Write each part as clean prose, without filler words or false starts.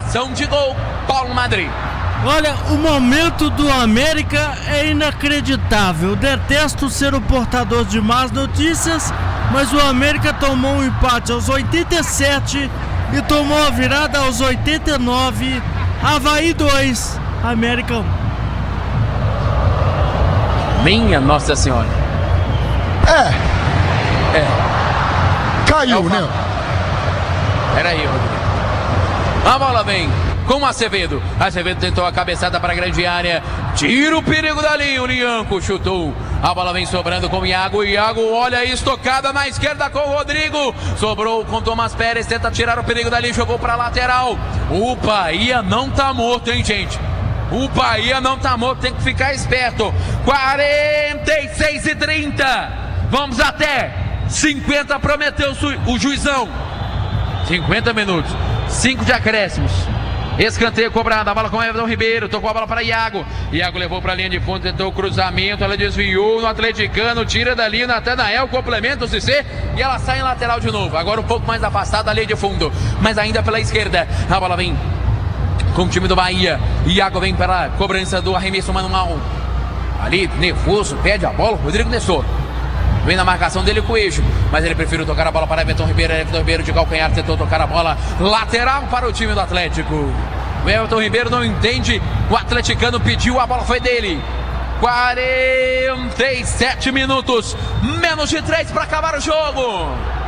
Opção de gol, Paulo Madrid. Olha, o momento do América é inacreditável. Detesto ser o portador de más notícias, mas o América tomou um empate aos 87 e tomou a virada aos 89. Avaí 2, América 1. Minha Nossa Senhora. Caiu, né? Peraí, Rodrigo. A bola vem com o Acevedo. Acevedo tentou a cabeçada para a grande área. Tira o perigo dali. O Lianco chutou. A bola vem sobrando com o Iago. Iago olha aí, estocada na esquerda com o Rodrigo. Sobrou com o Tomás Pérez. Tenta tirar o perigo dali. Jogou para a lateral. O Bahia não tá morto, hein, gente? O Bahia não tá morto. Tem que ficar esperto. 46:30. Vamos até 50. Prometeu o juizão. 50 minutos. 5 de acréscimos. Escanteio cobrado, a bola com o Everton Ribeiro, tocou a bola para Iago. Iago levou para a linha de fundo, tentou o cruzamento, ela desviou no atleticano, tira dali, Natanael, complementa o Cissé e ela sai em lateral de novo. Agora um pouco mais afastada da linha de fundo, mas ainda pela esquerda. A bola vem com o time do Bahia. Iago vem para a cobrança do arremesso manual. Ali, nervoso, pede a bola, Rodrigo Nestor. Vem na marcação dele com o eixo, mas ele prefere tocar a bola para Everton Ribeiro. Everton Ribeiro de calcanhar tentou tocar a bola lateral para o time do Atlético. O Everton Ribeiro não entende, o atleticano pediu, a bola foi dele. 47 minutos, menos de 3 para acabar o jogo.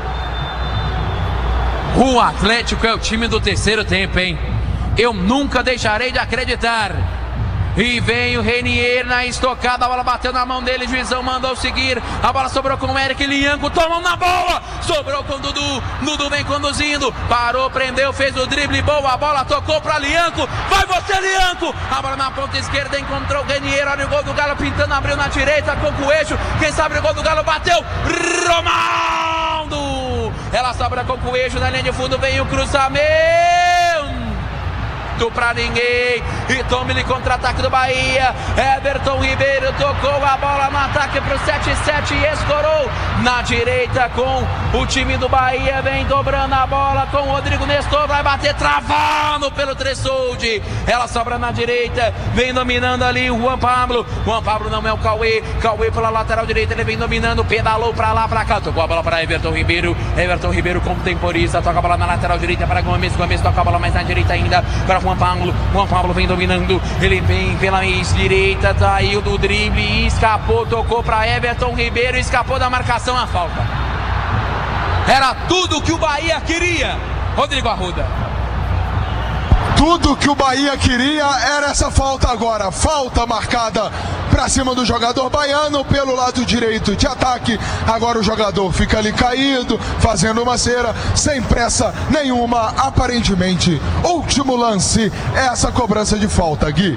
O Atlético é o time do terceiro tempo, hein? Eu nunca deixarei de acreditar. E vem o Renier na estocada, a bola bateu na mão dele, juizão mandou seguir, a bola sobrou com o Eric, Lianco tomou na bola, sobrou com o Dudu, Dudu vem conduzindo, parou, prendeu, fez o drible, boa, a bola tocou para Lianco, vai você Lianco, a bola na ponta esquerda, encontrou o Renier, olha o gol do Galo pintando, abriu na direita com o Coelho, quem sabe o gol do Galo bateu, Romaldo, ela sobra com o Coelho, na linha de fundo vem o cruzamento pra ninguém, e tome-lhe contra-ataque do Bahia. Everton Ribeiro tocou a bola no ataque pro 7-7 e escorou na direita com o time do Bahia, vem dobrando a bola com o Rodrigo Nestor, vai bater travando pelo Tressoldi, ela sobra na direita, vem dominando ali o Juan Pablo não é o Cauê pela lateral direita, ele vem dominando, pedalou pra lá, pra cá, tocou a bola para Everton Ribeiro como temporista, toca a bola na lateral direita para Gomes toca a bola mais na direita ainda para Juan Pablo vem dominando, ele vem pela direita, saiu do drible, escapou, tocou para Everton Ribeiro, escapou da marcação, a falta. Era tudo que o Bahia queria, Rodrigo Arruda. Tudo que o Bahia queria era essa falta agora. Falta marcada para cima do jogador baiano pelo lado direito de ataque. Agora o jogador fica ali caído, fazendo uma cera, sem pressa nenhuma, aparentemente. Último lance, essa cobrança de falta, Gui.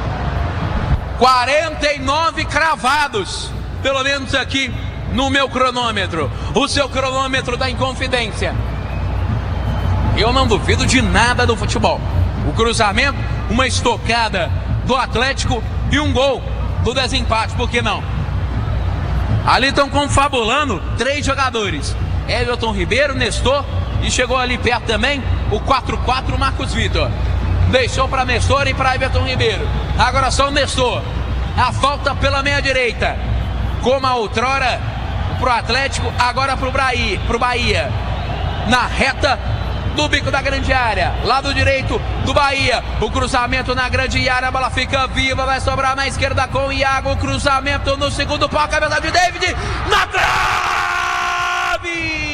49 cravados, pelo menos aqui no meu cronômetro. O seu cronômetro da Inconfidência. Eu não duvido de nada do futebol. O cruzamento, uma estocada do Atlético e um gol do desempate, por que não? Ali estão confabulando 3 jogadores, Everton Ribeiro, Nestor, e chegou ali perto também o 4-4, Marcos Vitor. Deixou para Nestor e para Everton Ribeiro. Agora só o Nestor. A falta pela meia direita, como a outrora pro Atlético, agora pro Bahia. Na reta do bico da grande área, lado direito do Bahia, o cruzamento na grande área, a bola fica viva, vai sobrar na esquerda com o Iago, o cruzamento no segundo pau, cabeça de David, na trave!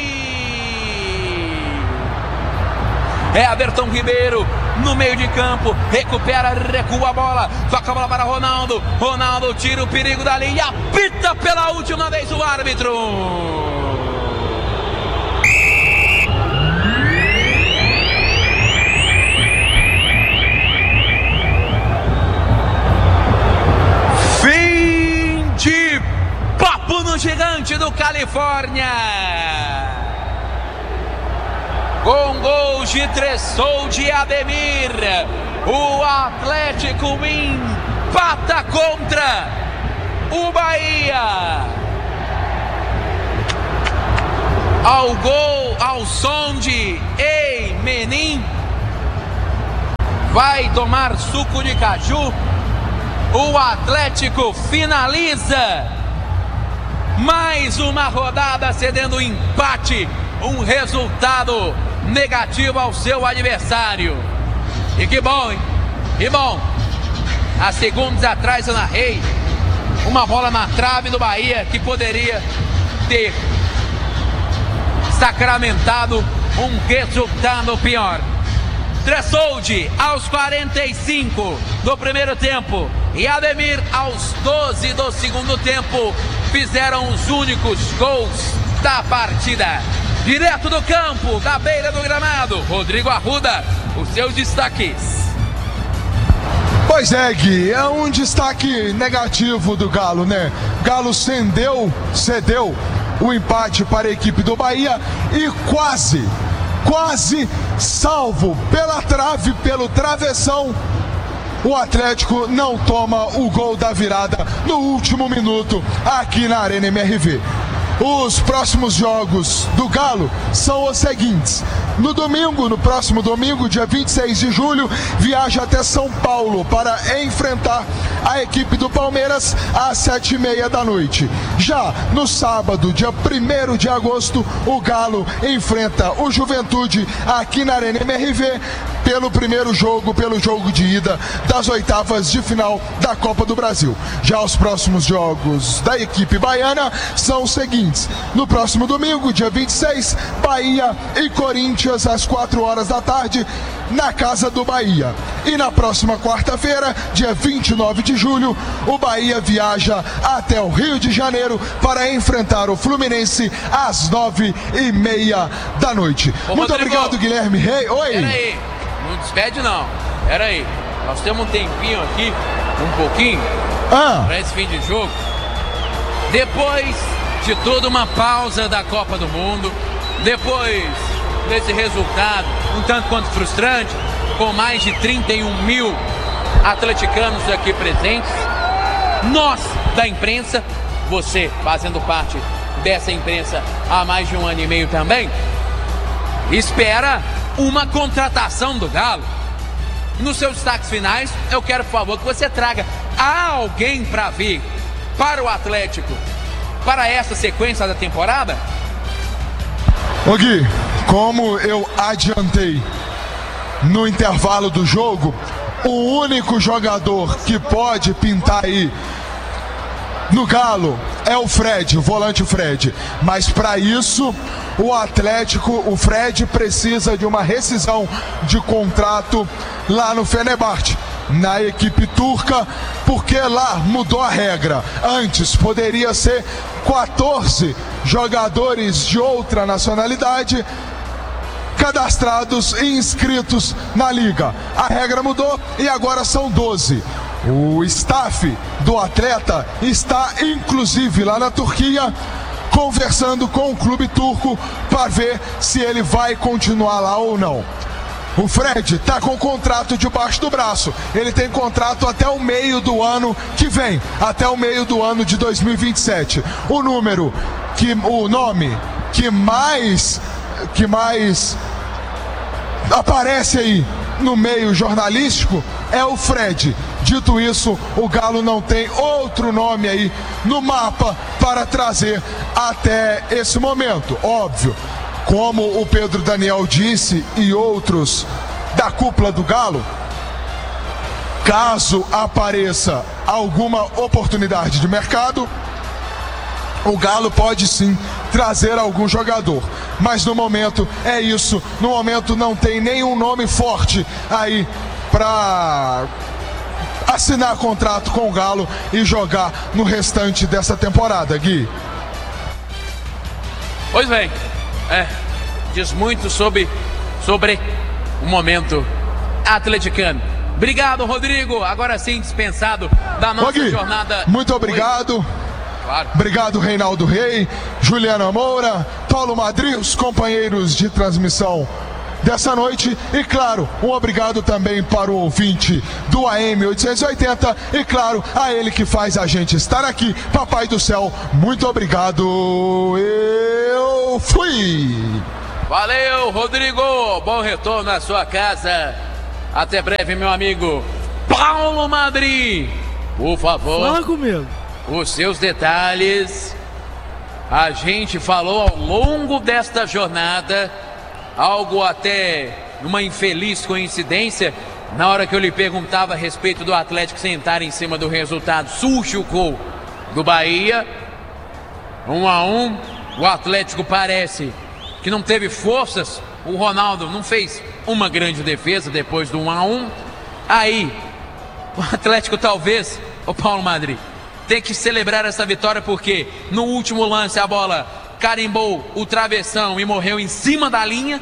Everton Ribeiro no meio de campo, recupera, recua a bola, toca a bola para Ronaldo, tira o perigo dali e apita pela última vez o árbitro. No gigante do Califórnia, com gols de Tressoldi e Ademir, o Atlético empata contra o Bahia. Ao som de Ei Menin, vai tomar suco de caju. O Atlético finaliza mais uma rodada cedendo empate, um resultado negativo ao seu adversário. E que bom, hein? Que bom. Há segundos atrás eu narrei uma bola na trave do Bahia que poderia ter sacramentado um resultado pior. Tressoldi aos 45 do primeiro tempo e Ademir aos 12 do segundo tempo fizeram os únicos gols da partida. Direto do campo, da beira do gramado, Rodrigo Arruda, os seus destaques. Pois é, Gui, é um destaque negativo do Galo, né? Galo cedeu o empate para a equipe do Bahia e quase salvo pela trave, pelo travessão, o Atlético não toma o gol da virada no último minuto aqui na Arena MRV. Os próximos jogos do Galo são os seguintes: no próximo domingo, dia 26 de julho, viaja até São Paulo para enfrentar a equipe do Palmeiras às 7h30 da noite. Já no sábado, dia 1º de agosto, o Galo enfrenta o Juventude aqui na Arena MRV pelo jogo de ida das oitavas de final da Copa do Brasil. Já os próximos jogos da equipe baiana são os seguintes: no próximo domingo, dia 26, Bahia e Corinthians às 4h da tarde na casa do Bahia. E na próxima quarta-feira, dia 29 de julho, o Bahia viaja até o Rio de Janeiro para enfrentar o Fluminense às 9h30 da noite. Muito obrigado, Guilherme Rey. Oi. Peraí, não despede não. Peraí, nós temos um tempinho aqui, um pouquinho, para esse fim de jogo. Depois de toda uma pausa da Copa do Mundo, depois desse resultado um tanto quanto frustrante, com mais de 31 mil atleticanos aqui presentes, nós da imprensa, você fazendo parte dessa imprensa há mais de 1 ano e meio também, espera uma contratação do Galo. Nos seus destaques finais, eu quero, por favor, que você traga alguém para vir para o Atlético para essa sequência da temporada. Ô Gui, como eu adiantei no intervalo do jogo, o único jogador que pode pintar aí no Galo é o Fred, o volante Fred. Mas para isso, o Atlético, o Fred precisa de uma rescisão de contrato lá no Fenerbahçe, na equipe turca, porque lá mudou a regra. Antes poderia ser 14 jogadores de outra nacionalidade cadastrados e inscritos na liga. A regra mudou e agora são 12. O staff do atleta está inclusive lá na Turquia conversando com o clube turco para ver se ele vai continuar lá ou não. O Fred está com o contrato debaixo do braço. Ele tem contrato até o meio do ano que vem, até o meio do ano de 2027. O nome que mais aparece aí no meio jornalístico é o Fred. Dito isso, o Galo não tem outro nome aí no mapa para trazer até esse momento. Óbvio, como o Pedro Daniel disse e outros da cúpula do Galo, caso apareça alguma oportunidade de mercado, o Galo pode sim trazer algum jogador. Mas no momento é isso. No momento não tem nenhum nome forte aí para assinar contrato com o Galo e jogar no restante dessa temporada, Gui. Pois bem, diz muito sobre o momento atleticano. Obrigado, Rodrigo. Agora sim, dispensado da nossa jornada. Muito obrigado. Claro. Obrigado, Reinaldo Rey, Juliana Moura, Paulo Madri, os companheiros de transmissão dessa noite. E claro, um obrigado também para o ouvinte do AM 880 e claro, a ele que faz a gente estar aqui. Papai do céu, muito obrigado. Eu fui. Valeu, Rodrigo. Bom retorno à sua casa. Até breve, meu amigo Paulo Madri. Por favor. Fala comigo. Os seus detalhes. A gente falou ao longo desta jornada, algo até uma infeliz coincidência, na hora que eu lhe perguntava a respeito do Atlético sentar em cima do resultado, surge o gol do Bahia, 1-1, o Atlético parece que não teve forças, o Ronaldo não fez uma grande defesa depois do 1-1, aí o Atlético talvez, o Paulo Madri, tem que celebrar essa vitória porque no último lance a bola carimbou o travessão e morreu em cima da linha.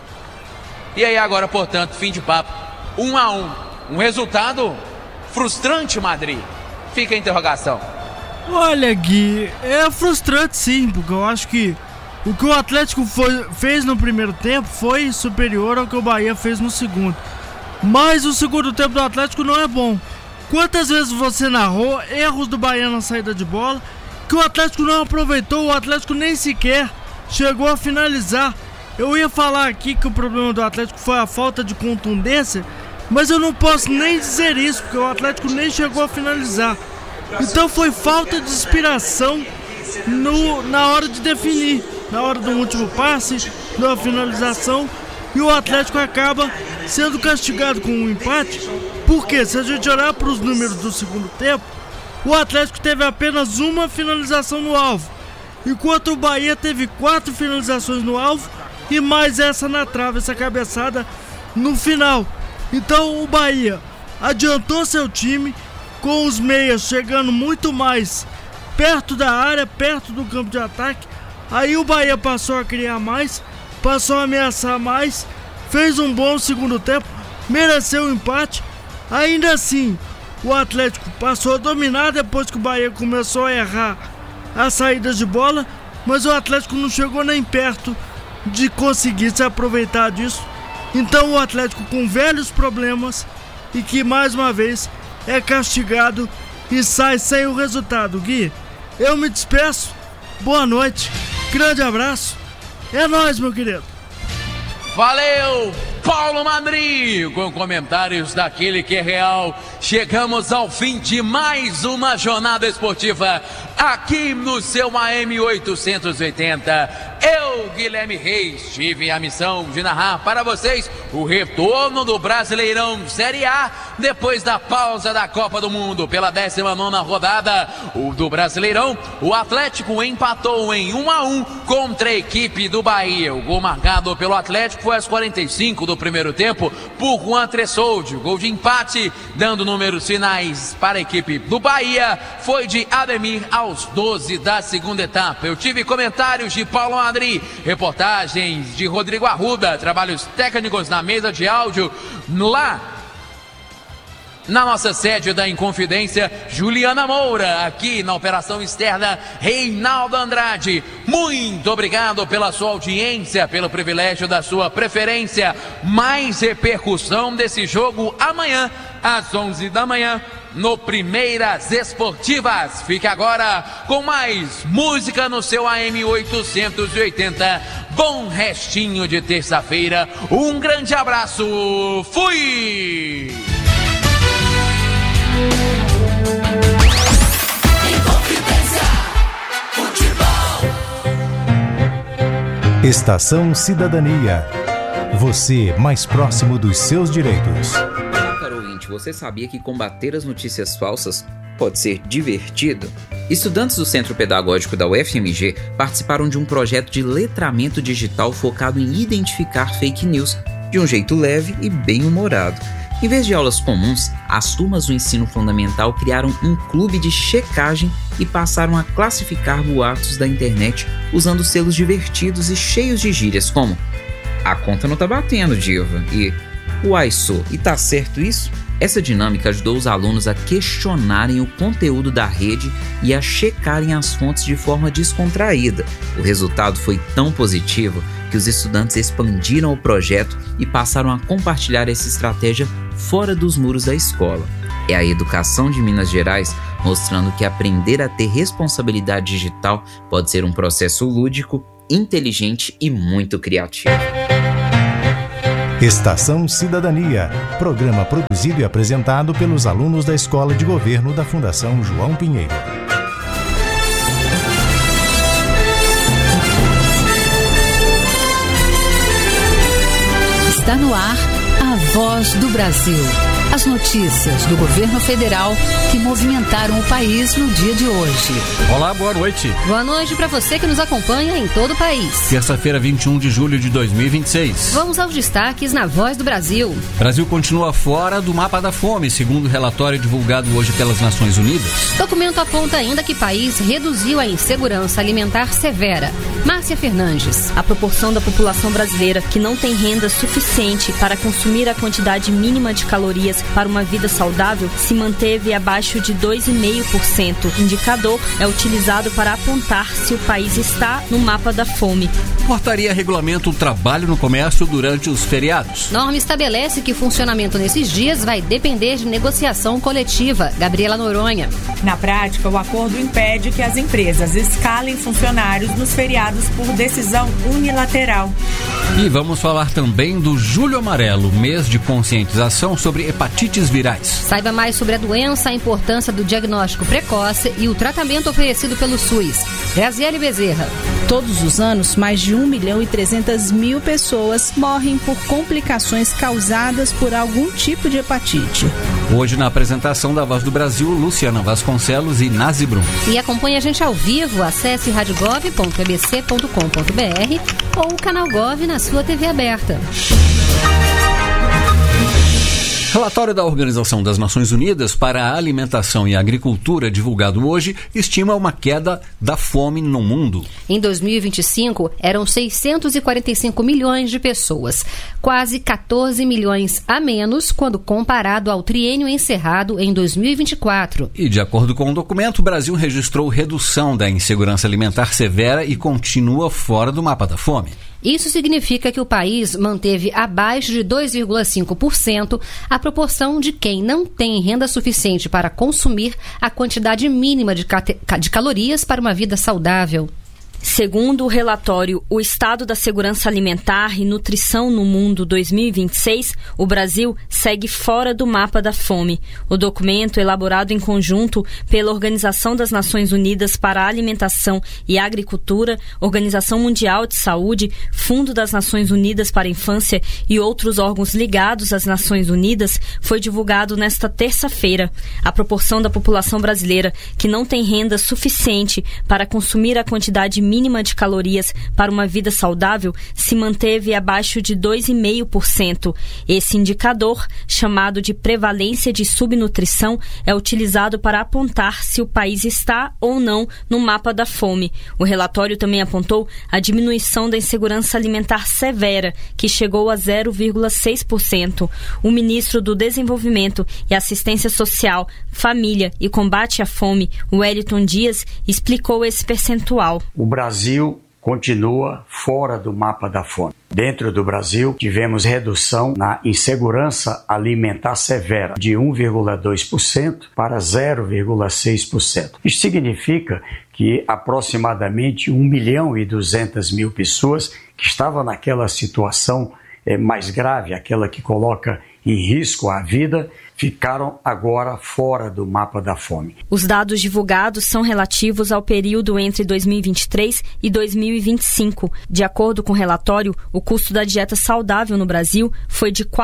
E aí agora, portanto, fim de papo, 1-1. Um resultado frustrante, Madri. Fica a interrogação. Olha, Gui, é frustrante sim, porque eu acho que o que o Atlético fez no primeiro tempo foi superior ao que o Bahia fez no segundo. Mas o segundo tempo do Atlético não é bom. Quantas vezes você narrou erros do Bahia na saída de bola, que o Atlético não aproveitou, o Atlético nem sequer chegou a finalizar. Eu ia falar aqui que o problema do Atlético foi a falta de contundência, mas eu não posso nem dizer isso, porque o Atlético nem chegou a finalizar. Então foi falta de inspiração na hora de definir, na hora do último passe, da finalização, e o Atlético acaba sendo castigado com um empate, porque se a gente olhar para os números do segundo tempo, o Atlético teve apenas uma finalização no alvo, enquanto o Bahia teve 4 finalizações no alvo e mais essa na trave, essa cabeçada no final. Então o Bahia adiantou seu time, com os meias chegando muito mais perto da área, perto do campo de ataque. Aí o Bahia passou a criar mais, passou a ameaçar mais, fez um bom segundo tempo, mereceu o empate. Ainda assim, o Atlético passou a dominar depois que o Bahia começou a errar as saídas de bola, mas o Atlético não chegou nem perto de conseguir se aproveitar disso. Então o Atlético com velhos problemas e que mais uma vez é castigado e sai sem o resultado. Gui, eu me despeço, boa noite, grande abraço, é nóis, meu querido. Valeu, Paulo Madri, com comentários daquele que é real. Chegamos ao fim de mais uma jornada esportiva aqui no seu AM 880. Eu, Guilherme Reis, tive a missão de narrar para vocês o retorno do Brasileirão Série A depois da pausa da Copa do Mundo. Pela 19ª rodada do Brasileirão, o Atlético empatou em 1-1 contra a equipe do Bahia. O gol marcado pelo Atlético foi aos 45 do primeiro tempo por Juan Tressoldi. O gol de empate, dando números finais para a equipe do Bahia, foi de Ademir aos 12 da segunda etapa. Eu tive comentários de Paulo Madri, reportagens de Rodrigo Arruda, trabalhos técnicos na mesa de áudio lá na nossa sede da Inconfidência, Juliana Moura, aqui na operação externa, Reinaldo Andrade. Muito obrigado pela sua audiência, pelo privilégio da sua preferência. Mais repercussão desse jogo amanhã, às 11 da manhã, no Primeiras Esportivas. Fique agora com mais música no seu AM 880. Bom restinho de terça-feira. Um grande abraço. Fui! Estação Cidadania. Você mais próximo dos seus direitos. Caro ouvinte, você sabia que combater as notícias falsas pode ser divertido? Estudantes do Centro Pedagógico da UFMG participaram de um projeto de letramento digital focado em identificar fake news de um jeito leve e bem-humorado. Em vez de aulas comuns, as turmas do ensino fundamental criaram um clube de checagem e passaram a classificar boatos da internet usando selos divertidos e cheios de gírias como "a conta não tá batendo, diva" e "uai, sou, e tá certo isso?". Essa dinâmica ajudou os alunos a questionarem o conteúdo da rede e a checarem as fontes de forma descontraída. O resultado foi tão positivo que os estudantes expandiram o projeto e passaram a compartilhar essa estratégia fora dos muros da escola. É a educação de Minas Gerais mostrando que aprender a ter responsabilidade digital pode ser um processo lúdico, inteligente e muito criativo. Estação Cidadania, programa produzido e apresentado pelos alunos da Escola de Governo da Fundação João Pinheiro. Está no ar a Voz do Brasil. As notícias do governo federal que movimentaram o país no dia de hoje. Olá, boa noite. Boa noite para você que nos acompanha em todo o país. Terça-feira, 21 de julho de 2026. Vamos aos destaques na Voz do Brasil. Brasil continua fora do mapa da fome, segundo o relatório divulgado hoje pelas Nações Unidas. Documento aponta ainda que o país reduziu a insegurança alimentar severa. Márcia Fernandes. A proporção da população brasileira que não tem renda suficiente para consumir a quantidade mínima de calorias para uma vida saudável se manteve abaixo de 2,5%. O indicador é utilizado para apontar se o país está no mapa da fome. Portaria regulamenta o trabalho no comércio durante os feriados. Norma estabelece que o funcionamento nesses dias vai depender de negociação coletiva. Gabriela Noronha. Na prática, o acordo impede que as empresas escalem funcionários nos feriados por decisão unilateral. E vamos falar também do Julho Amarelo, mês de conscientização sobre hepatites virais. Saiba mais sobre a doença, a importância do diagnóstico precoce e o tratamento oferecido pelo SUS. Graziele Bezerra. Todos os anos, mais de 1.300.000 pessoas morrem por complicações causadas por algum tipo de hepatite. Hoje, na apresentação da Voz do Brasil, Luciana Vasconcelos e Nazi Brum. E acompanhe a gente ao vivo, acesse radiogov.ebc.com.br ou o canal Gov na sua TV aberta. Relatório da Organização das Nações Unidas para a Alimentação e a Agricultura, divulgado hoje, estima uma queda da fome no mundo. Em 2025, eram 645 milhões de pessoas, quase 14 milhões a menos quando comparado ao triênio encerrado em 2024. E, de acordo com o documento, o Brasil registrou redução da insegurança alimentar severa e continua fora do mapa da fome. Isso significa que o país manteve abaixo de 2,5% a proporção de quem não tem renda suficiente para consumir a quantidade mínima de calorias para uma vida saudável. Segundo o relatório O Estado da Segurança Alimentar e Nutrição no Mundo 2026, o Brasil segue fora do mapa da fome. O documento, elaborado em conjunto pela Organização das Nações Unidas para a Alimentação e Agricultura, Organização Mundial de Saúde, Fundo das Nações Unidas para a Infância e outros órgãos ligados às Nações Unidas, foi divulgado nesta terça-feira. A proporção da população brasileira que não tem renda suficiente para consumir a quantidade mínima de calorias para uma vida saudável se manteve abaixo de 2,5%. Esse indicador, chamado de prevalência de subnutrição, é utilizado para apontar se o país está ou não no mapa da fome. O relatório também apontou a diminuição da insegurança alimentar severa, que chegou a 0,6%. O ministro do Desenvolvimento e Assistência Social, Família e Combate à Fome, Wellington Dias, explicou esse percentual. O Brasil continua fora do mapa da fome. Dentro do Brasil, tivemos redução na insegurança alimentar severa de 1,2% para 0,6%. Isso significa que aproximadamente 1.200.000 pessoas que estavam naquela situação mais grave, aquela que coloca em risco a vida, ficaram agora fora do mapa da fome. Os dados divulgados são relativos ao período entre 2023 e 2025. De acordo com o relatório, o custo da dieta saudável no Brasil foi de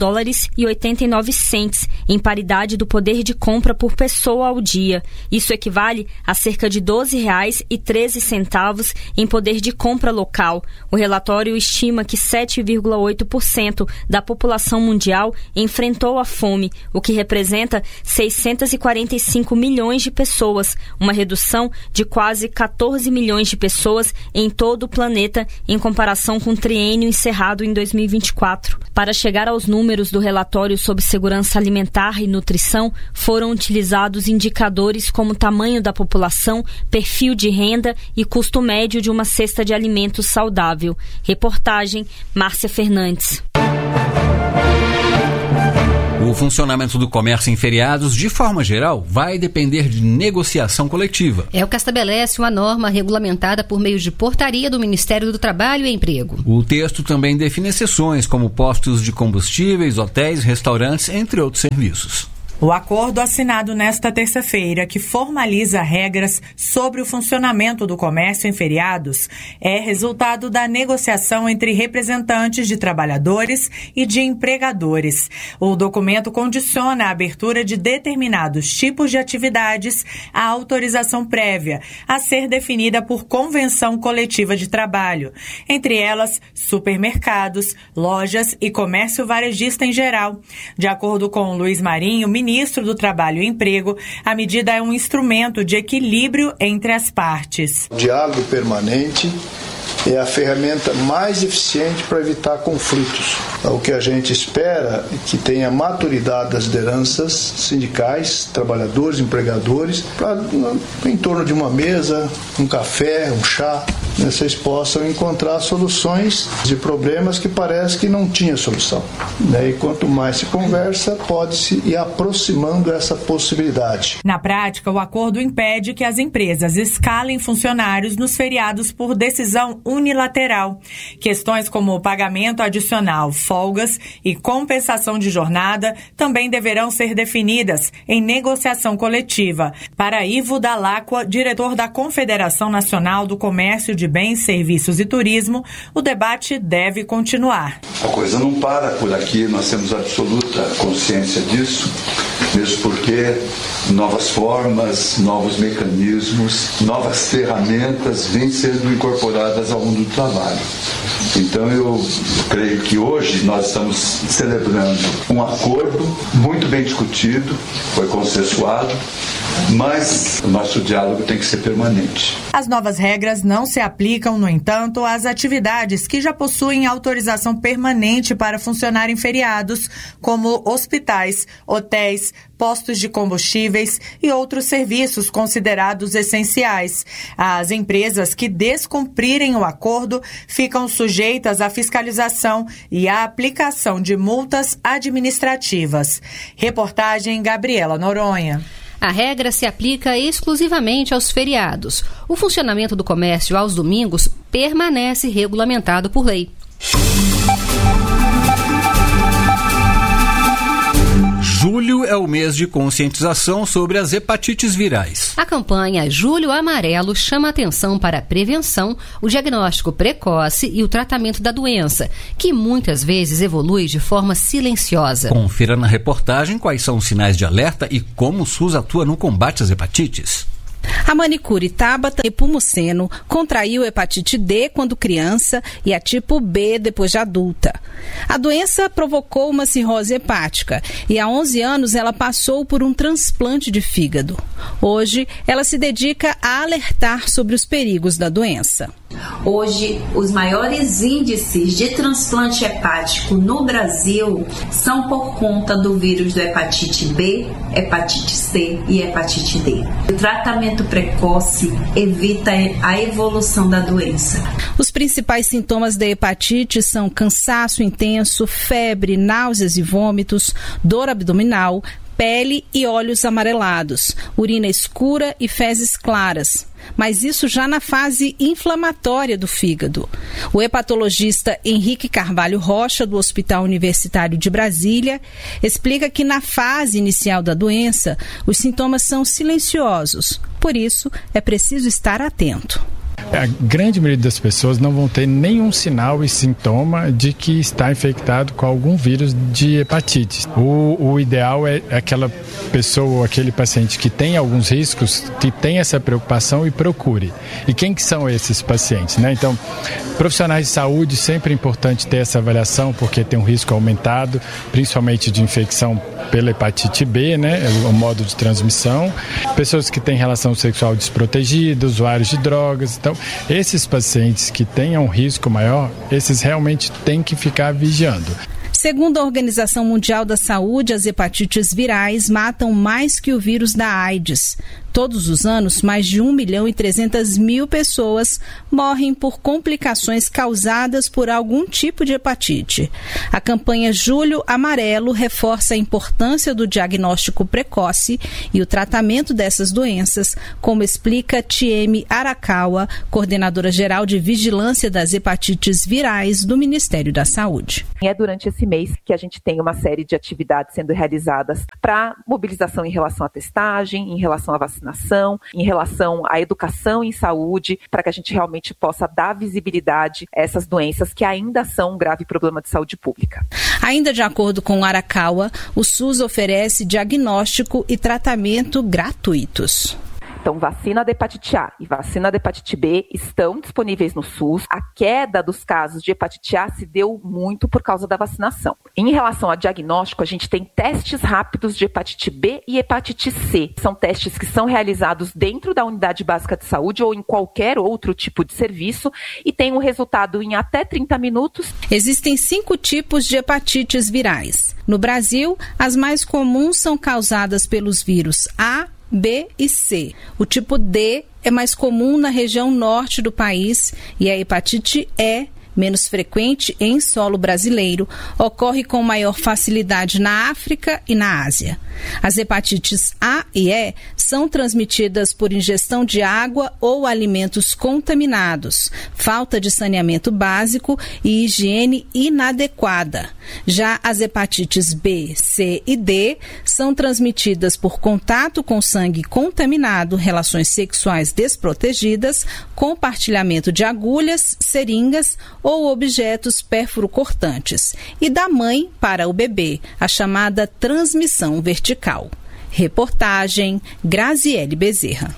$4,89, em paridade do poder de compra por pessoa ao dia. Isso equivale a cerca de R$12,13 em poder de compra local. O relatório estima que 7,8% da população mundial enfrentou a fome, o que representa 645 milhões de pessoas, uma redução de quase 14 milhões de pessoas em todo o planeta em comparação com o triênio encerrado em 2024. Para chegar aos números do relatório sobre segurança alimentar e nutrição, foram utilizados indicadores como tamanho da população, perfil de renda e custo médio de uma cesta de alimentos saudável. Reportagem, Márcia Fernandes. O funcionamento do comércio em feriados, de forma geral, vai depender de negociação coletiva. É o que estabelece uma norma regulamentada por meio de portaria do Ministério do Trabalho e Emprego. O texto também define exceções, como postos de combustíveis, hotéis, restaurantes, entre outros serviços. O acordo assinado nesta terça-feira, que formaliza regras sobre o funcionamento do comércio em feriados, é resultado da negociação entre representantes de trabalhadores e de empregadores. O documento condiciona a abertura de determinados tipos de atividades à autorização prévia, a ser definida por convenção coletiva de trabalho. Entre elas, supermercados, lojas e comércio varejista em geral. De acordo com Luiz Marinho, ministro do Trabalho e Emprego, a medida é um instrumento de equilíbrio entre as partes. O diálogo permanente é a ferramenta mais eficiente para evitar conflitos. O que a gente espera é que tenha maturidade das lideranças sindicais, trabalhadores, empregadores, para em torno de uma mesa, um café, um chá, vocês possam encontrar soluções de problemas que parece que não tinha solução. E quanto mais se conversa, pode-se ir aproximando essa possibilidade. Na prática, o acordo impede que as empresas escalem funcionários nos feriados por decisão unilateral. Questões como o pagamento adicional, folgas e compensação de jornada também deverão ser definidas em negociação coletiva. Para Ivo Dalacqua, diretor da Confederação Nacional do Comércio de Bens, Serviços e Turismo, o debate deve continuar. A coisa não para por aqui, nós temos absoluta consciência disso, mesmo porque novas formas, novos mecanismos, novas ferramentas vêm sendo incorporadas ao mundo do trabalho. Então eu creio que hoje nós estamos celebrando um acordo muito bem discutido, foi consensuado, mas o nosso diálogo tem que ser permanente. As novas regras não se aplicam, no entanto, às atividades que já possuem autorização permanente para funcionar em feriados, como hospitais, hotéis, postos de combustíveis e outros serviços considerados essenciais. As empresas que descumprirem o acordo ficam sujeitas à fiscalização e à aplicação de multas administrativas. Reportagem Gabriela Noronha. A regra se aplica exclusivamente aos feriados. O funcionamento do comércio aos domingos permanece regulamentado por lei. Julho é o mês de conscientização sobre as hepatites virais. A campanha Julho Amarelo chama atenção para a prevenção, o diagnóstico precoce e o tratamento da doença, que muitas vezes evolui de forma silenciosa. Confira na reportagem quais são os sinais de alerta e como o SUS atua no combate às hepatites. A manicure Tabata Nepomuceno contraiu hepatite D quando criança e a tipo B depois de adulta. A doença provocou uma cirrose hepática e há 11 anos ela passou por um transplante de fígado. Hoje, ela se dedica a alertar sobre os perigos da doença. Hoje, os maiores índices de transplante hepático no Brasil são por conta do vírus do hepatite B, hepatite C e hepatite D. O tratamento precoce evita a evolução da doença. Os principais sintomas da hepatite são cansaço intenso, febre, náuseas e vômitos, dor abdominal, pele e olhos amarelados, urina escura e fezes claras. Mas isso já na fase inflamatória do fígado. O hepatologista Henrique Carvalho Rocha, do Hospital Universitário de Brasília, explica que na fase inicial da doença, os sintomas são silenciosos. Por isso, é preciso estar atento. A grande maioria das pessoas não vão ter nenhum sinal e sintoma de que está infectado com algum vírus de hepatite. O ideal é aquela pessoa ou aquele paciente que tem alguns riscos, que tem essa preocupação e procure. E quem que são esses pacientes, né? Então, profissionais de saúde, sempre é importante ter essa avaliação, porque tem um risco aumentado, principalmente de infecção pela hepatite B, né? É o modo de transmissão. Pessoas que têm relação sexual desprotegida, usuários de drogas. Então, esses pacientes que tenham um risco maior, esses realmente têm que ficar vigiando. Segundo a Organização Mundial da Saúde, as hepatites virais matam mais que o vírus da AIDS. Todos os anos, mais de 1.300.000 pessoas morrem por complicações causadas por algum tipo de hepatite. A campanha Julho Amarelo reforça a importância do diagnóstico precoce e o tratamento dessas doenças, como explica Tieme Arakawa, coordenadora geral de vigilância das hepatites virais do Ministério da Saúde. É durante esse mês que a gente tem uma série de atividades sendo realizadas para mobilização em relação à testagem, em relação à vacinação, em relação à educação em saúde, para que a gente realmente possa dar visibilidade a essas doenças que ainda são um grave problema de saúde pública. Ainda de acordo com Arakawa, o SUS oferece diagnóstico e tratamento gratuitos. Então, vacina da hepatite A e vacina da hepatite B estão disponíveis no SUS. A queda dos casos de hepatite A se deu muito por causa da vacinação. Em relação a diagnóstico, a gente tem testes rápidos de hepatite B e hepatite C. São testes que são realizados dentro da unidade básica de saúde ou em qualquer outro tipo de serviço e tem um resultado em até 30 minutos. Existem 5 tipos de hepatites virais. No Brasil, as mais comuns são causadas pelos vírus A, B e C. O tipo D é mais comum na região norte do país e a hepatite E, menos frequente em solo brasileiro, ocorre com maior facilidade na África e na Ásia. As hepatites A e E são transmitidas por ingestão de água ou alimentos contaminados, falta de saneamento básico e higiene inadequada. Já as hepatites B, C e D são transmitidas por contato com sangue contaminado, relações sexuais desprotegidas, compartilhamento de agulhas, seringas ou objetos pérfuro-cortantes, e da mãe para o bebê, a chamada transmissão vertical. Reportagem Graziele Bezerra.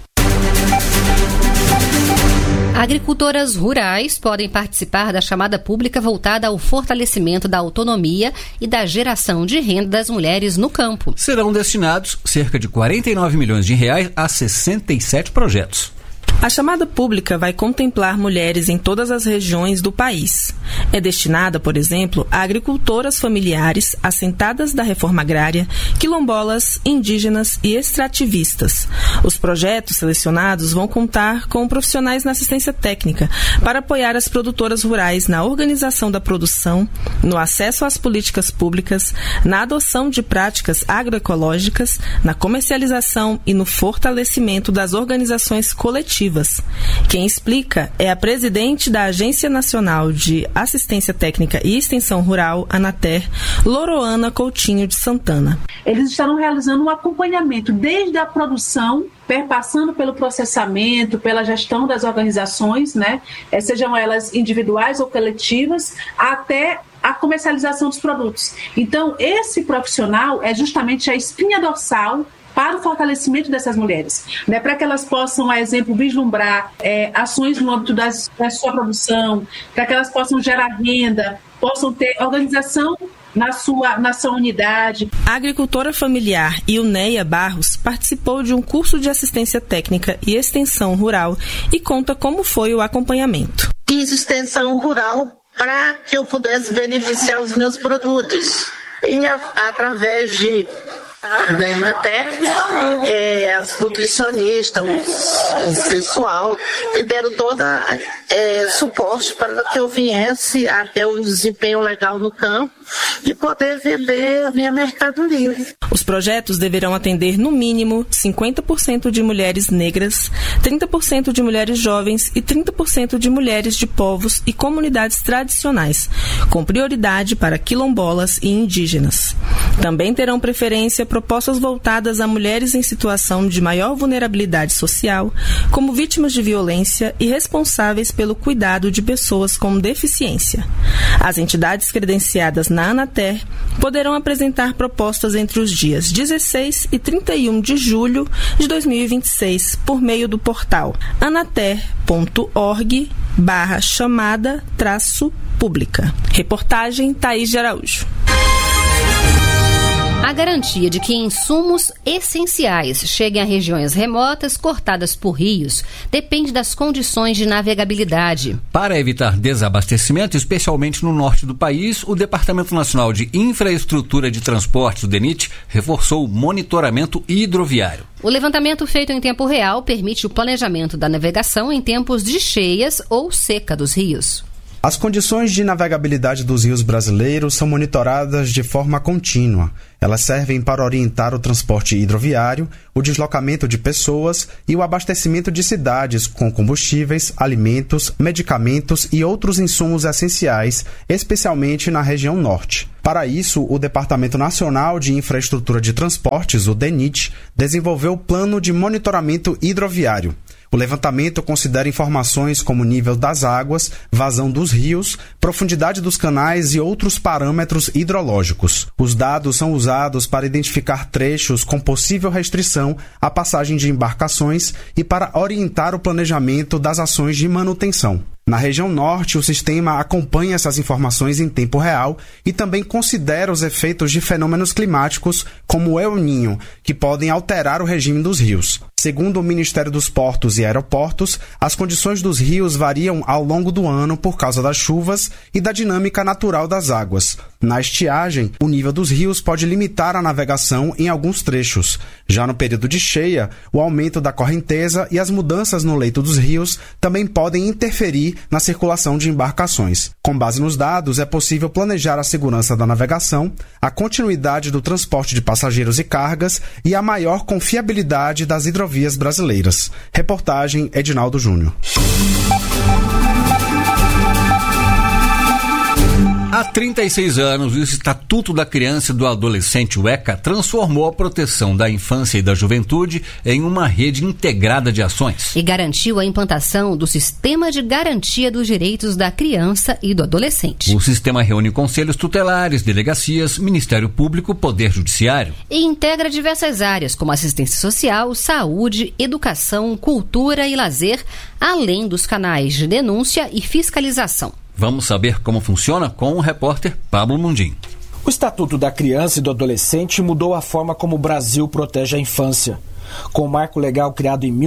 Agricultoras rurais podem participar da chamada pública voltada ao fortalecimento da autonomia e da geração de renda das mulheres no campo. Serão destinados cerca de 49 milhões de reais a 67 projetos. A chamada pública vai contemplar mulheres em todas as regiões do país. É destinada, por exemplo, a agricultoras familiares, assentadas da reforma agrária, quilombolas, indígenas e extrativistas. Os projetos selecionados vão contar com profissionais na assistência técnica para apoiar as produtoras rurais na organização da produção, no acesso às políticas públicas, na adoção de práticas agroecológicas, na comercialização e no fortalecimento das organizações coletivas. Quem explica é a presidente da Agência Nacional de Assistência Técnica e Extensão Rural, ANATER, Loroana Coutinho de Santana. Eles estarão realizando um acompanhamento desde a produção, perpassando pelo processamento, pela gestão das organizações, né? Sejam elas individuais ou coletivas, até a comercialização dos produtos. Então, esse profissional é justamente a espinha dorsal para o fortalecimento dessas mulheres, né, para que elas possam, a exemplo, vislumbrar ações no âmbito da sua produção, para que elas possam gerar renda, possam ter organização na sua unidade. A agricultora familiar Ilneia Barros participou de um curso de assistência técnica e extensão rural e conta como foi o acompanhamento. Fiz extensão rural para que eu pudesse beneficiar os meus produtos. E através de da ANATER, as nutricionistas, o pessoal, me deram todo suporte para que eu viesse até um desempenho legal no campo e poder vender a minha mercadoria. Os projetos deverão atender, no mínimo, 50% de mulheres negras, 30% de mulheres jovens e 30% de mulheres de povos e comunidades tradicionais, com prioridade para quilombolas e indígenas. Também terão preferência propostas voltadas a mulheres em situação de maior vulnerabilidade social, como vítimas de violência e responsáveis pelo cuidado de pessoas com deficiência. As entidades credenciadas na ANATER poderão apresentar propostas entre os dias 16 e 31 de julho de 2026 por meio do portal anater.org/chamada-pública. Reportagem Thaís de Araújo. A garantia de que insumos essenciais cheguem a regiões remotas cortadas por rios depende das condições de navegabilidade. Para evitar desabastecimento, especialmente no norte do país, o Departamento Nacional de Infraestrutura de Transportes, o DENIT, reforçou o monitoramento hidroviário. O levantamento feito em tempo real permite o planejamento da navegação em tempos de cheias ou seca dos rios. As condições de navegabilidade dos rios brasileiros são monitoradas de forma contínua. Elas servem para orientar o transporte hidroviário, o deslocamento de pessoas e o abastecimento de cidades com combustíveis, alimentos, medicamentos e outros insumos essenciais, especialmente na região norte. Para isso, o Departamento Nacional de Infraestrutura de Transportes, o DENIT, desenvolveu o Plano de Monitoramento Hidroviário. O levantamento considera informações como nível das águas, vazão dos rios, profundidade dos canais e outros parâmetros hidrológicos. Os dados são usados para identificar trechos com possível restrição à passagem de embarcações e para orientar o planejamento das ações de manutenção. Na região norte, o sistema acompanha essas informações em tempo real e também considera os efeitos de fenômenos climáticos como o El Niño, que podem alterar o regime dos rios. Segundo o Ministério dos Portos e Aeroportos, as condições dos rios variam ao longo do ano por causa das chuvas e da dinâmica natural das águas. Na estiagem, o nível dos rios pode limitar a navegação em alguns trechos. Já no período de cheia, o aumento da correnteza e as mudanças no leito dos rios também podem interferir na circulação de embarcações. Com base nos dados, é possível planejar a segurança da navegação, a continuidade do transporte de passageiros e cargas e a maior confiabilidade das hidrovias brasileiras. Reportagem Edinaldo Júnior. Há 36 anos, o Estatuto da Criança e do Adolescente, o ECA, transformou a proteção da infância e da juventude em uma rede integrada de ações. E garantiu a implantação do Sistema de Garantia dos Direitos da Criança e do Adolescente. O sistema reúne conselhos tutelares, delegacias, Ministério Público, Poder Judiciário. E integra diversas áreas, como assistência social, saúde, educação, cultura e lazer, além dos canais de denúncia e fiscalização. Vamos saber como funciona com o repórter Pablo Mundim. O Estatuto da Criança e do Adolescente mudou a forma como o Brasil protege a infância. Com o marco legal criado em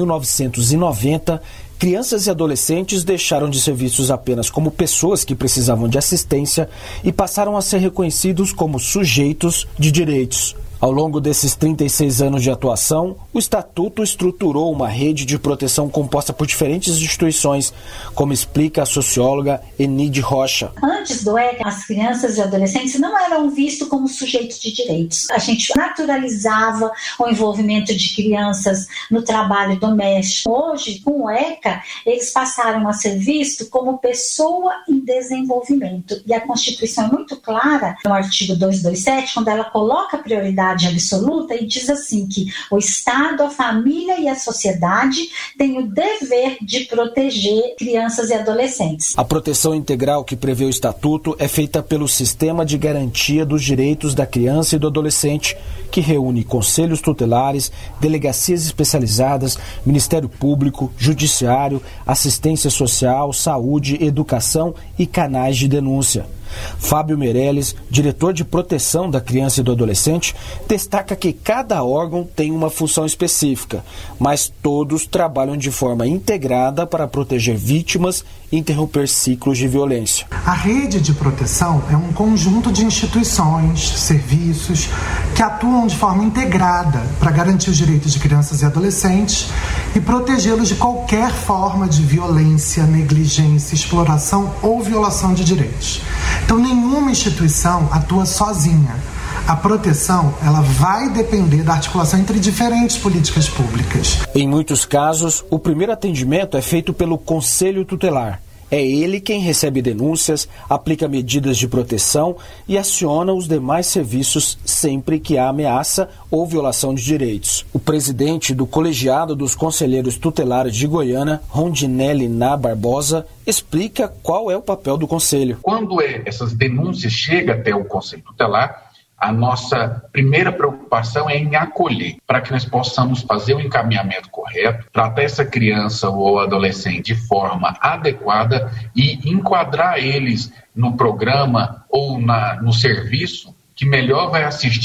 1990, crianças e adolescentes deixaram de ser vistos apenas como pessoas que precisavam de assistência e passaram a ser reconhecidos como sujeitos de direitos. Ao longo desses 36 anos de atuação, o Estatuto estruturou uma rede de proteção composta por diferentes instituições, como explica a socióloga Enide Rocha. Antes do ECA, as crianças e adolescentes não eram vistos como sujeitos de direitos. A gente naturalizava o envolvimento de crianças no trabalho doméstico. Hoje, com o ECA, eles passaram a ser vistos como pessoa em desenvolvimento. E a Constituição é muito clara, no artigo 227, quando ela coloca a prioridade absoluta e diz assim que o Estado, a família e a sociedade têm o dever de proteger crianças e adolescentes. A proteção integral que prevê o Estatuto é feita pelo Sistema de Garantia dos Direitos da Criança e do Adolescente, que reúne conselhos tutelares, delegacias especializadas, Ministério Público, Judiciário, assistência social, saúde, educação e canais de denúncia. Fábio Meirelles, diretor de proteção da criança e do adolescente, destaca que cada órgão tem uma função específica, mas todos trabalham de forma integrada para proteger vítimas e interromper ciclos de violência. A rede de proteção é um conjunto de instituições, serviços que atuam de forma integrada para garantir os direitos de crianças e adolescentes e protegê-los de qualquer forma de violência, negligência, exploração ou violação de direitos. Então, nenhuma instituição atua sozinha. A proteção, ela vai depender da articulação entre diferentes políticas públicas. Em muitos casos, o primeiro atendimento é feito pelo Conselho Tutelar. É ele quem recebe denúncias, aplica medidas de proteção e aciona os demais serviços sempre que há ameaça ou violação de direitos. O presidente do Colegiado dos Conselheiros Tutelares de Goiânia, Rondinelli Ná Barbosa, explica qual é o papel do Conselho. Quando essas denúncias chegam até o Conselho Tutelar, a nossa primeira preocupação é em acolher, para que nós possamos fazer o encaminhamento correto, tratar essa criança ou adolescente de forma adequada e enquadrar eles no programa ou no serviço que melhor vai assistir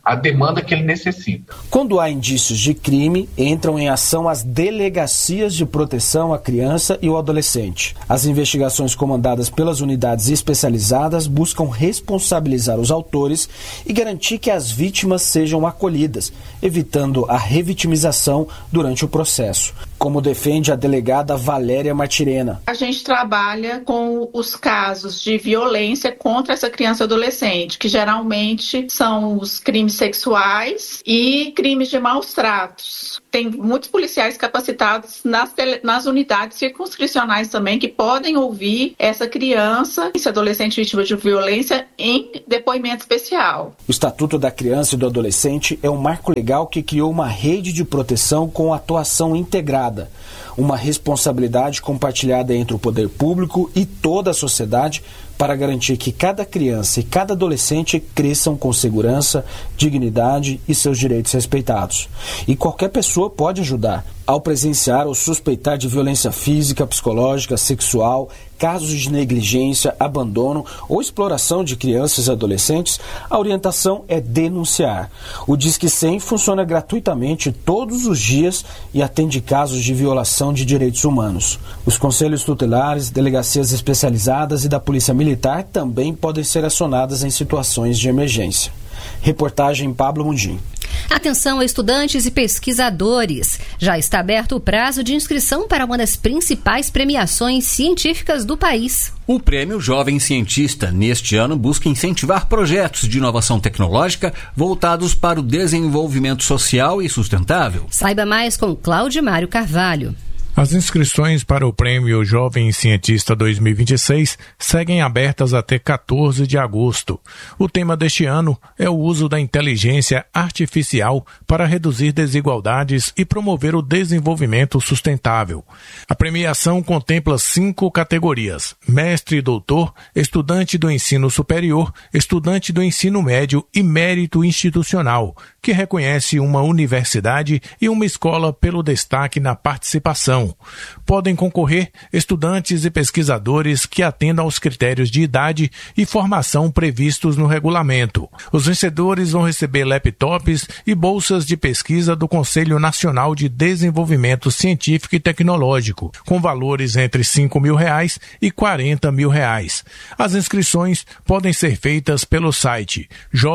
a demanda que ele necessita. Quando há indícios de crime, entram em ação as delegacias de proteção à criança e ao adolescente. As investigações comandadas pelas unidades especializadas buscam responsabilizar os autores e garantir que as vítimas sejam acolhidas, evitando a revitimização durante o processo, como defende a delegada Valéria Martirena. A gente trabalha com os casos de violência contra essa criança e adolescente, que geralmente são os crimes sexuais e crimes de maus tratos. Tem muitos policiais capacitados nas unidades circunscricionais também que podem ouvir essa criança, esse adolescente vítima de violência em depoimento especial. O Estatuto da Criança e do Adolescente é um marco legal que criou uma rede de proteção com atuação integrada, uma responsabilidade compartilhada entre o poder público e toda a sociedade para garantir que cada criança e cada adolescente cresçam com segurança, dignidade e seus direitos respeitados. E qualquer pessoa pode ajudar. Ao presenciar ou suspeitar de violência física, psicológica, sexual, casos de negligência, abandono ou exploração de crianças e adolescentes, a orientação é denunciar. O Disque 100 funciona gratuitamente todos os dias e atende casos de violação de direitos humanos. Os conselhos tutelares, delegacias especializadas e da Polícia Militar também podem ser acionadas em situações de emergência. Reportagem Pablo Mundim. Atenção, estudantes e pesquisadores! Já está aberto o prazo de inscrição para uma das principais premiações científicas do país. O Prêmio Jovem Cientista, neste ano, busca incentivar projetos de inovação tecnológica voltados para o desenvolvimento social e sustentável. Saiba mais com Cláudio Mário Carvalho. As inscrições para o Prêmio Jovem Cientista 2026 seguem abertas até 14 de agosto. O tema deste ano é o uso da inteligência artificial para reduzir desigualdades e promover o desenvolvimento sustentável. A premiação contempla 5 categorias: mestre e doutor, estudante do ensino superior, estudante do ensino médio e mérito institucional, que reconhece uma universidade e uma escola pelo destaque na participação. Podem concorrer estudantes e pesquisadores que atendam aos critérios de idade e formação previstos no regulamento. Os vencedores vão receber laptops e bolsas de pesquisa do Conselho Nacional de Desenvolvimento Científico e Tecnológico, com valores entre R$ 5.000 e R$ 40.000. As inscrições podem ser feitas pelo site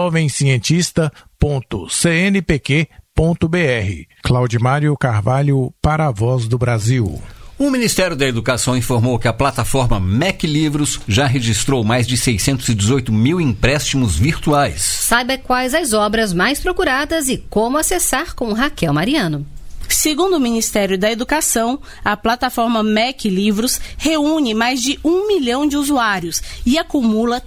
jovemcientista.cnpq.br. Claudimário Carvalho para a Voz do Brasil. O Ministério da Educação informou que a plataforma MEC Livros já registrou mais de 618 mil empréstimos virtuais. Saiba quais as obras mais procuradas e como acessar com Raquel Mariano. Segundo o Ministério da Educação, a plataforma MEC Livros reúne mais de 1 milhão de usuários e acumula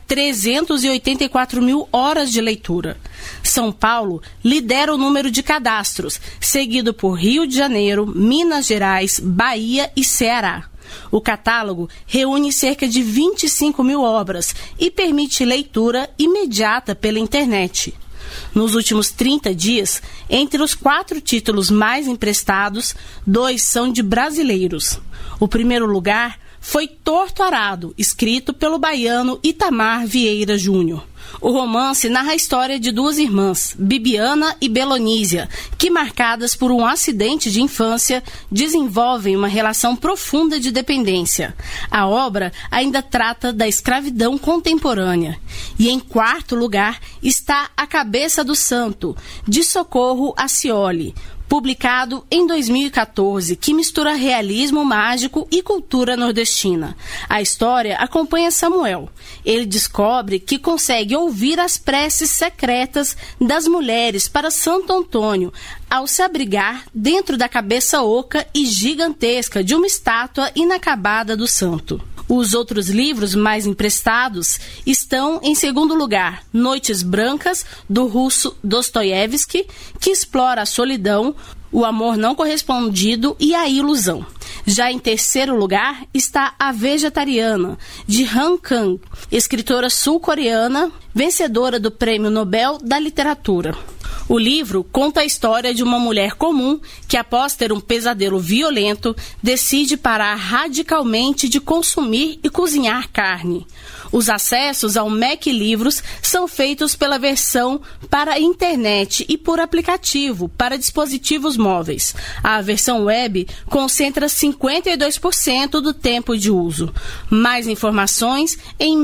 384 mil horas de leitura. São Paulo lidera o número de cadastros, seguido por Rio de Janeiro, Minas Gerais, Bahia e Ceará. O catálogo reúne cerca de 25 mil obras e permite leitura imediata pela internet. Nos últimos 30 dias, entre os 4 títulos mais emprestados, 2 são de brasileiros. O primeiro lugar foi Torto Arado, escrito pelo baiano Itamar Vieira Júnior. O romance narra a história de 2 irmãs, Bibiana e Belonísia, que, marcadas por um acidente de infância, desenvolvem uma relação profunda de dependência. A obra ainda trata da escravidão contemporânea. E em 4º lugar está A Cabeça do Santo, de Socorro Acioli, publicado em 2014, que mistura realismo mágico e cultura nordestina. A história acompanha Samuel. Ele descobre que consegue ouvir as preces secretas das mulheres para Santo Antônio, ao se abrigar dentro da cabeça oca e gigantesca de uma estátua inacabada do santo. Os outros livros mais emprestados estão, em segundo lugar, Noites Brancas, do russo Dostoiévski, que explora a solidão, o amor não correspondido e a ilusão. Já em terceiro lugar está A Vegetariana, de Han Kang, escritora sul-coreana, vencedora do Prêmio Nobel da Literatura. O livro conta a história de uma mulher comum que, após ter um pesadelo violento, decide parar radicalmente de consumir e cozinhar carne. Os acessos ao MEC Livros são feitos pela versão para internet e por aplicativo para dispositivos móveis. A versão web concentra 52% do tempo de uso. Mais informações em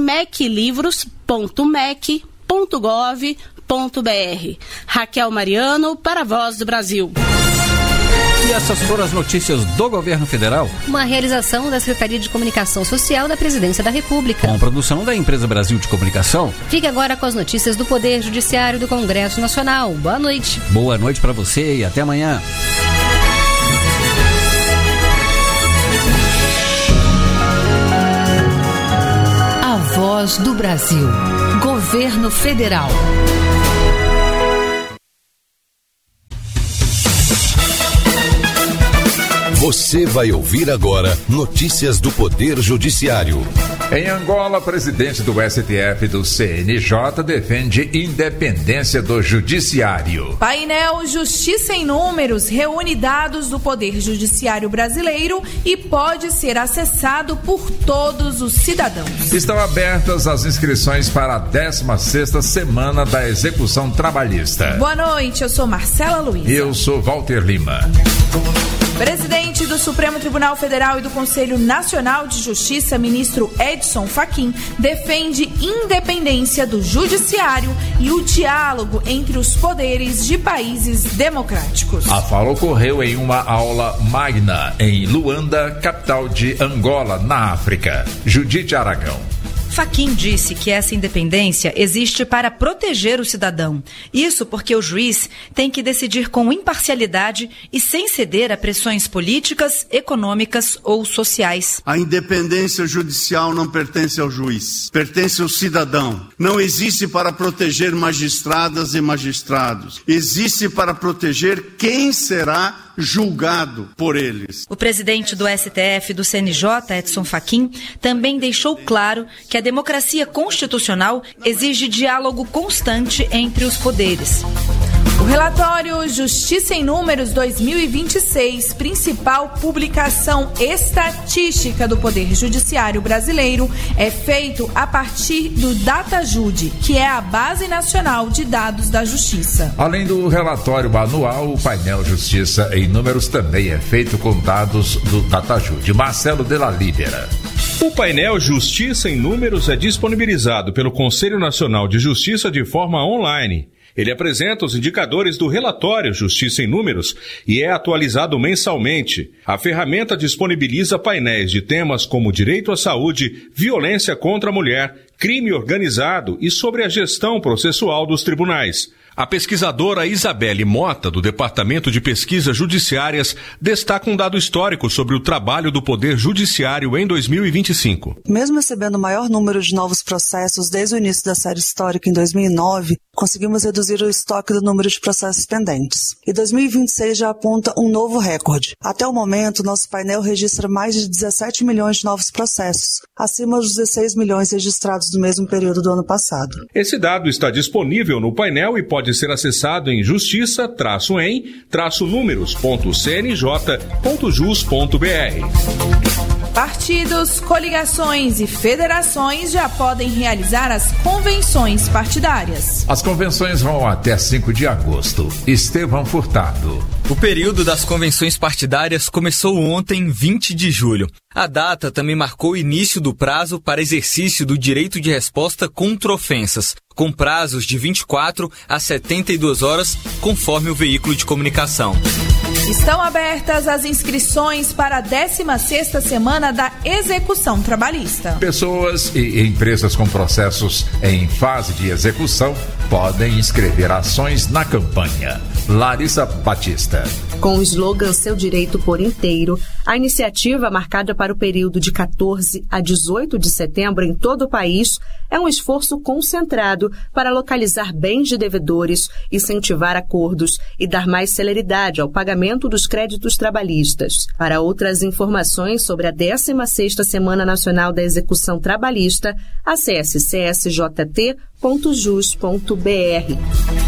meclivros.mec.gov.br. Raquel Mariano para a Voz do Brasil. E essas foram as notícias do Governo Federal. Uma realização da Secretaria de Comunicação Social da Presidência da República. Com produção da Empresa Brasil de Comunicação. Fique agora com as notícias do Poder Judiciário do Congresso Nacional. Boa noite. Boa noite para você e até amanhã. A Voz do Brasil. Governo Federal. Você vai ouvir agora notícias do Poder Judiciário. Em Angola, presidente do STF do CNJ defende independência do Judiciário. Painel Justiça em Números reúne dados do Poder Judiciário brasileiro e pode ser acessado por todos os cidadãos. Estão abertas as inscrições para a 16ª semana da execução trabalhista. Boa noite, eu sou Marcela Luiz. E eu sou Walter Lima. Presidente do Supremo Tribunal Federal e do Conselho Nacional de Justiça, ministro Edson Fachin, defende independência do judiciário e o diálogo entre os poderes de países democráticos. A fala ocorreu em uma aula magna em Luanda, capital de Angola, na África. Judite Aragão. Fachin disse que essa independência existe para proteger o cidadão. Isso porque o juiz tem que decidir com imparcialidade e sem ceder a pressões políticas, econômicas ou sociais. A independência judicial não pertence ao juiz, pertence ao cidadão. Não existe para proteger magistradas e magistrados. Existe para proteger quem será julgado por eles. O presidente do STF do CNJ, Edson Fachin, também deixou claro que a democracia constitucional exige diálogo constante entre os poderes. O relatório Justiça em Números 2026, principal publicação estatística do Poder Judiciário brasileiro, é feito a partir do DataJude, que é a Base Nacional de Dados da Justiça. Além do relatório anual, o painel Justiça em Números também é feito com dados do DataJude. Marcelo de la Libera. O painel Justiça em Números é disponibilizado pelo Conselho Nacional de Justiça de forma online. Ele apresenta os indicadores do relatório Justiça em Números e é atualizado mensalmente. A ferramenta disponibiliza painéis de temas como direito à saúde, violência contra a mulher, crime organizado e sobre a gestão processual dos tribunais. A pesquisadora Isabelle Mota, do Departamento de Pesquisas Judiciárias, destaca um dado histórico sobre o trabalho do Poder Judiciário em 2025. Mesmo recebendo o maior número de novos processos desde o início da série histórica em 2009, conseguimos reduzir o estoque do número de processos pendentes. E 2026 já aponta um novo recorde. Até o momento, nosso painel registra mais de 17 milhões de novos processos, acima dos 16 milhões registrados no mesmo período do ano passado. Esse dado está disponível no painel e pode ser acessado em justiça-em-números.cnj.jus.br. Partidos, coligações e federações já podem realizar as convenções partidárias. As convenções vão até 5 de agosto. Estevão Furtado. O período das convenções partidárias começou ontem, 20 de julho. A data também marcou o início do prazo para exercício do direito de resposta contra ofensas, com prazos de 24 a 72 horas, conforme o veículo de comunicação. Estão abertas as inscrições para a 16ª semana da execução trabalhista. Pessoas e empresas com processos em fase de execução podem inscrever ações na campanha. Larissa Batista. Com o slogan Seu Direito por Inteiro, a iniciativa, marcada para o período de 14 a 18 de setembro em todo o país, é um esforço concentrado para localizar bens de devedores, incentivar acordos e dar mais celeridade ao pagamento dos créditos trabalhistas. Para outras informações sobre a 16ª Semana Nacional da Execução Trabalhista, acesse csjt.jus.br.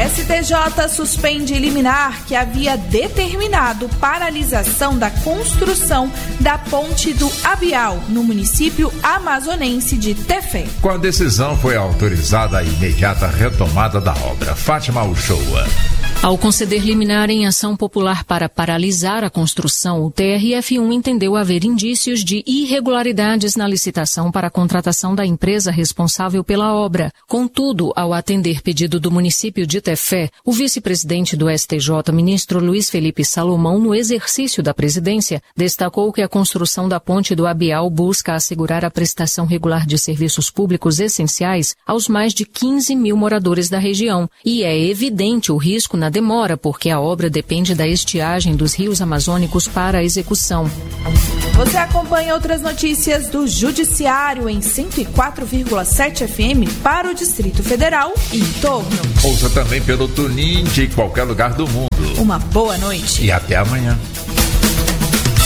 STJ suspende liminar que havia determinado paralisação da construção da ponte do Abial, no município amazonense de Tefé. Com a decisão foi autorizada a imediata retomada da obra. Fátima Uchoa. Ao conceder liminar em ação popular para paralisar a construção, o TRF1 entendeu haver indícios de irregularidades na licitação para a contratação da empresa responsável pela obra. Contudo, ao atender pedido do município de Tefé, o vice-presidente do STJ, ministro Luiz Felipe Salomão, no exercício da presidência, destacou que a construção da ponte do Abial busca assegurar a prestação regular de serviços públicos essenciais aos mais de 15 mil moradores da região. E é evidente o risco na demora, porque a obra depende da estiagem dos rios amazônicos para a execução. Você acompanha outras notícias do Judiciário em 104,7 FM para o Distrito Federal e em torno. Ouça também pelo TuneIn de qualquer lugar do mundo. Uma boa noite. E até amanhã.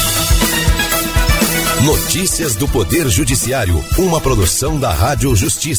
Notícias do Poder Judiciário, uma produção da Rádio Justiça.